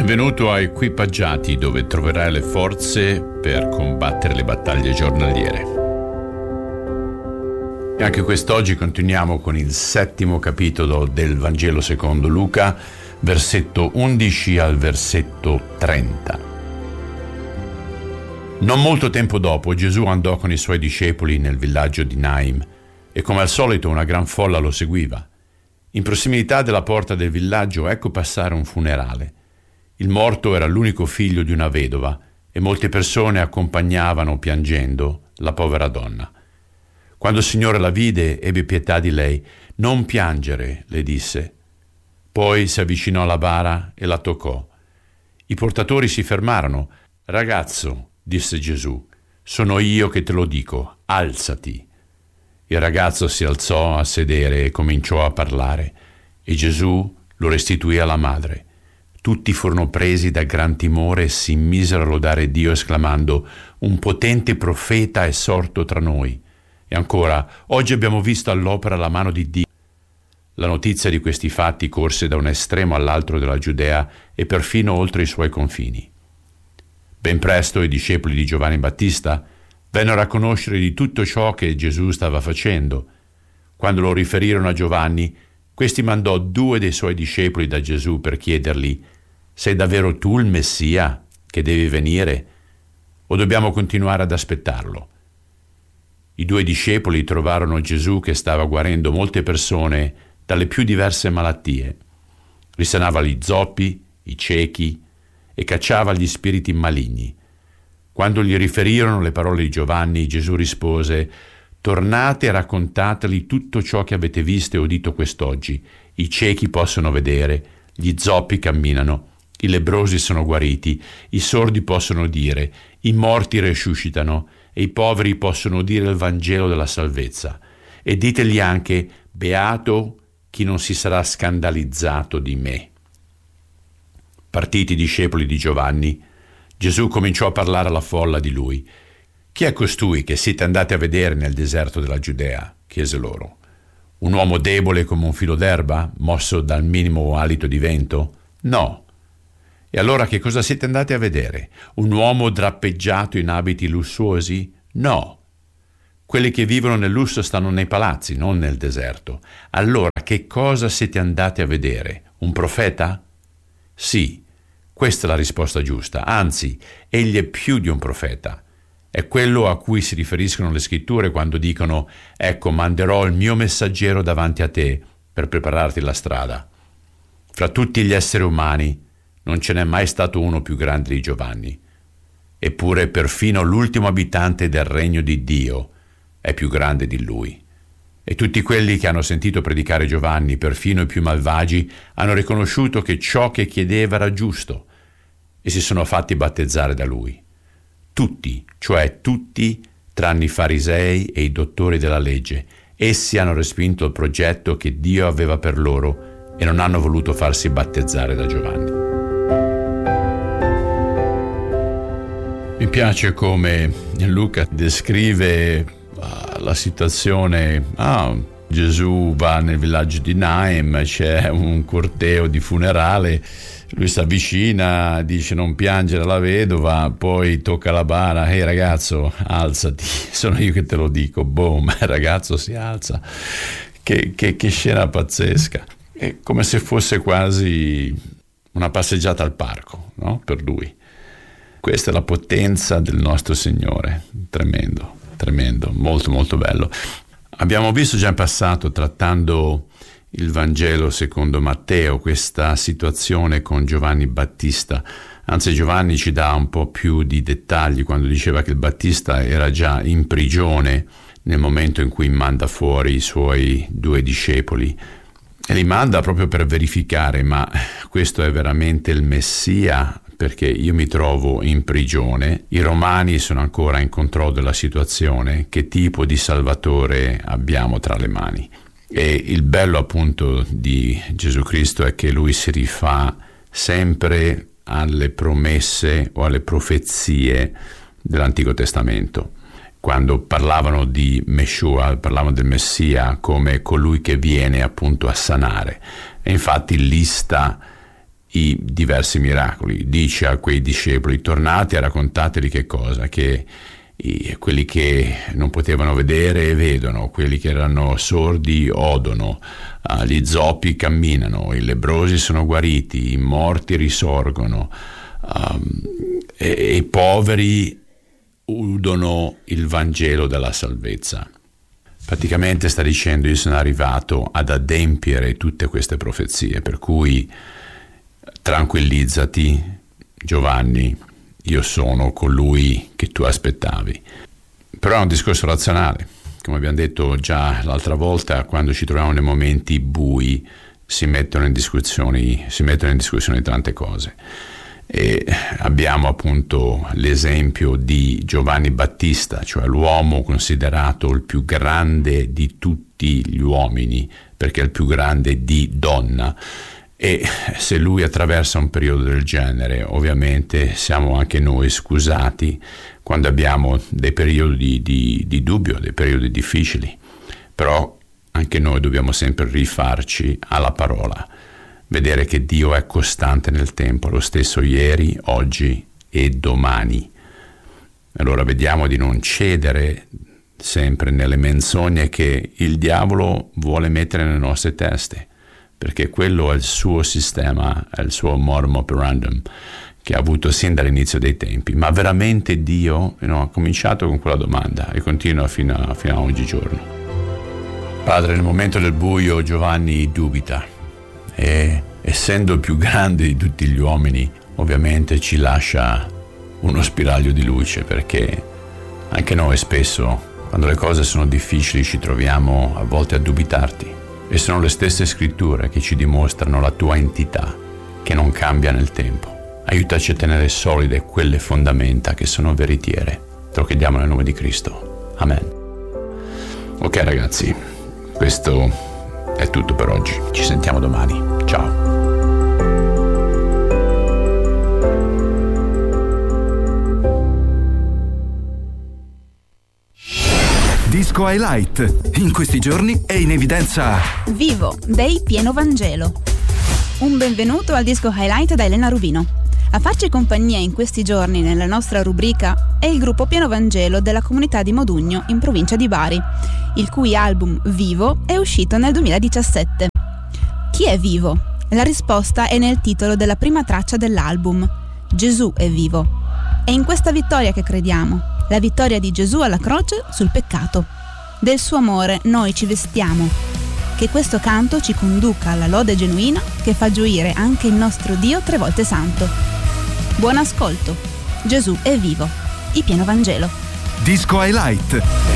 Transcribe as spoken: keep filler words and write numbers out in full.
Benvenuto a Equipaggiati, dove troverai le forze per combattere le battaglie giornaliere. E anche quest'oggi continuiamo con il settimo capitolo del Vangelo secondo Luca, versetto undici al versetto trenta. Non molto tempo dopo Gesù andò con i suoi discepoli nel villaggio di Naim e come al solito una gran folla lo seguiva. In prossimità della porta del villaggio ecco passare un funerale. Il morto era l'unico figlio di una vedova e molte persone accompagnavano piangendo la povera donna. Quando il Signore la vide, ebbe pietà di lei. «Non piangere», le disse. Poi si avvicinò alla bara e la toccò. I portatori si fermarono. «Ragazzo», disse Gesù, «sono io che te lo dico, alzati». Il ragazzo si alzò a sedere e cominciò a parlare, e Gesù lo restituì alla madre. Tutti furono presi da gran timore e si misero a lodare Dio esclamando: «Un potente profeta è sorto tra noi». E ancora: «Oggi abbiamo visto all'opera la mano di Dio». La notizia di questi fatti corse da un estremo all'altro della Giudea e perfino oltre i suoi confini. Ben presto i discepoli di Giovanni Battista vennero a conoscere di tutto ciò che Gesù stava facendo. Quando lo riferirono a Giovanni, questi mandò due dei suoi discepoli da Gesù per chiedergli: «Sei davvero tu il Messia che devi venire, o dobbiamo continuare ad aspettarlo?» I due discepoli trovarono Gesù che stava guarendo molte persone dalle più diverse malattie. Risanava gli zoppi, i ciechi e cacciava gli spiriti maligni. Quando gli riferirono le parole di Giovanni, Gesù rispose: «Tornate e raccontateli tutto ciò che avete visto e udito quest'oggi. I ciechi possono vedere, gli zoppi camminano, i lebbrosi sono guariti, i sordi possono udire, i morti resuscitano e i poveri possono udire il Vangelo della salvezza. E ditegli anche: beato chi non si sarà scandalizzato di me». Partiti i discepoli di Giovanni, Gesù cominciò a parlare alla folla di lui. «Chi è costui che siete andati a vedere nel deserto della Giudea?» chiese loro. «Un uomo debole come un filo d'erba, mosso dal minimo alito di vento? No». «E allora che cosa siete andati a vedere? Un uomo drappeggiato in abiti lussuosi? No. Quelli che vivono nel lusso stanno nei palazzi, non nel deserto. Allora che cosa siete andati a vedere? Un profeta? Sì, questa è la risposta giusta. Anzi, egli è più di un profeta. È quello a cui si riferiscono le scritture quando dicono: «Ecco, manderò il mio messaggero davanti a te per prepararti la strada». Fra tutti gli esseri umani non ce n'è mai stato uno più grande di Giovanni. Eppure perfino l'ultimo abitante del regno di Dio è più grande di lui. E tutti quelli che hanno sentito predicare Giovanni, perfino i più malvagi, hanno riconosciuto che ciò che chiedeva era giusto e si sono fatti battezzare da lui. Tutti, cioè tutti, tranne i farisei e i dottori della legge, essi hanno respinto il progetto che Dio aveva per loro e non hanno voluto farsi battezzare da Giovanni. Mi piace come Luca descrive uh, la situazione. Ah, Gesù va nel villaggio di Naim, c'è un corteo di funerale, lui si avvicina, dice: «Non piangere la vedova», poi tocca la bara: «Ehi ragazzo, alzati, sono io che te lo dico». Boom, il ragazzo si alza. Che, che, che scena pazzesca. È come se fosse quasi una passeggiata al parco, no? Per lui. Questa è la potenza del nostro Signore, tremendo, tremendo, molto molto bello. Abbiamo visto già in passato, trattando il Vangelo secondo Matteo, questa situazione con Giovanni Battista. Anzi, Giovanni ci dà un po' più di dettagli quando diceva che il Battista era già in prigione nel momento in cui manda fuori i suoi due discepoli. E li manda proprio per verificare: ma questo è veramente il Messia? Perché io mi trovo in prigione, i romani sono ancora in controllo della situazione, che tipo di Salvatore abbiamo tra le mani? E il bello appunto di Gesù Cristo è che lui si rifà sempre alle promesse o alle profezie dell'Antico Testamento. Quando parlavano di Meshua, parlavano del Messia come colui che viene appunto a sanare. E infatti lista i diversi miracoli. Dice a quei discepoli: tornate e raccontateli che cosa? Che i, quelli che non potevano vedere vedono, quelli che erano sordi odono, uh, gli zoppi camminano, i lebbrosi sono guariti, i morti risorgono, um, e, e i poveri udono il Vangelo della salvezza. Praticamente sta dicendo: io sono arrivato ad adempiere tutte queste profezie, per cui tranquillizzati, Giovanni, io sono colui che tu aspettavi. Però è un discorso razionale. Come abbiamo detto già l'altra volta, quando ci troviamo nei momenti bui si mettono in discussione, si mettono in discussione tante cose. E abbiamo appunto l'esempio di Giovanni Battista, cioè l'uomo considerato il più grande di tutti gli uomini, perché è il più grande di donna. E se lui attraversa un periodo del genere, ovviamente siamo anche noi scusati quando abbiamo dei periodi di, di, di dubbio, dei periodi difficili. Però anche noi dobbiamo sempre rifarci alla parola, vedere che Dio è costante nel tempo, lo stesso ieri, oggi e domani. Allora vediamo di non cedere sempre nelle menzogne che il diavolo vuole mettere nelle nostre teste, perché quello è il suo sistema, è il suo modus operandum che ha avuto sin dall'inizio dei tempi. Ma veramente Dio, you know, ha cominciato con quella domanda e continua fino a, fino a oggigiorno. Padre, nel momento del buio Giovanni dubita e, essendo il più grande di tutti gli uomini, ovviamente ci lascia uno spiraglio di luce, perché anche noi spesso, quando le cose sono difficili, ci troviamo a volte a dubitarti. E sono le stesse scritture che ci dimostrano la tua entità, che non cambia nel tempo. Aiutaci a tenere solide quelle fondamenta che sono veritiere. Te lo chiediamo nel nome di Cristo. Amen. Ok ragazzi, questo è tutto per oggi. Ci sentiamo domani. Ciao. Disco Highlight. In questi giorni è in evidenza Vivo dei Pieno Vangelo. Un benvenuto al Disco Highlight da Elena Rubino. A farci compagnia in questi giorni nella nostra rubrica è il gruppo Pieno Vangelo della comunità di Modugno in provincia di Bari, il cui album Vivo è uscito nel duemiladiciassette. Chi è vivo? La risposta è nel titolo della prima traccia dell'album: Gesù è vivo. È in questa vittoria che crediamo. La vittoria di Gesù alla croce sul peccato. Del suo amore noi ci vestiamo. Che questo canto ci conduca alla lode genuina che fa gioire anche il nostro Dio tre volte santo. Buon ascolto. Gesù è vivo. Il Pieno Vangelo. Disco Highlight.